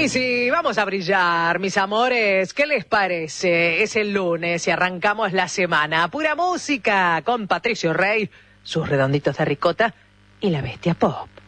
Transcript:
Y sí, vamos a brillar, mis amores. ¿Qué les parece? Es el lunes y arrancamos la semana. Pura música con Patricio Rey, sus redonditos de ricota y la bestia pop.